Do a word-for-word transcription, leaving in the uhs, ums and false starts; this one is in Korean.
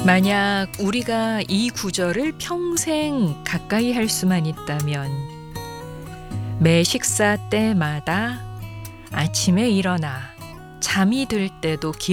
만약 우리가 이 구절을 평생 가까이 할 수만 있다면 매 식사 때마다 아침에 일어나 잠이 들 때도